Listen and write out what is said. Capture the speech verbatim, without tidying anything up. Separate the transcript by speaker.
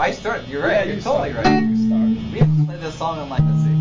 Speaker 1: I started. You're right.
Speaker 2: Yeah,
Speaker 1: you're
Speaker 2: you
Speaker 1: totally
Speaker 2: started.
Speaker 1: right.
Speaker 2: You started.
Speaker 1: We have to play this song in like a